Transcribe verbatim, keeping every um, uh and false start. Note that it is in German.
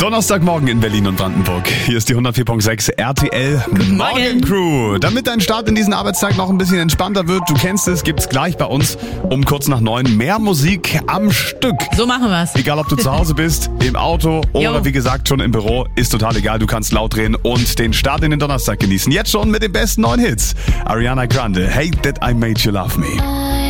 Donnerstagmorgen in Berlin und Brandenburg. Hier ist die hundertvier Komma sechs R T L Morgen Crew. Damit dein Start in diesen Arbeitstag noch ein bisschen entspannter wird, du kennst es, gibt's gleich bei uns um kurz nach neun mehr Musik am Stück. So machen wir's. Egal, ob du zu Hause bist, im Auto oder Jo. wie gesagt schon im Büro, ist total egal. Du kannst laut drehen und den Start in den Donnerstag genießen. Jetzt schon mit den besten neuen Hits. Ariana Grande, Hate That I Made You Love Me.